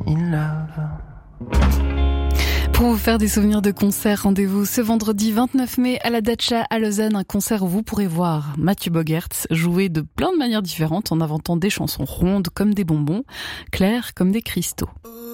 in love. Pour vous faire des souvenirs de concerts, rendez-vous ce vendredi 29 mai à la Dacha à Lausanne, un concert où vous pourrez voir Mathieu Bogertz jouer de plein de manières différentes en inventant des chansons rondes comme des bonbons, claires comme des cristaux.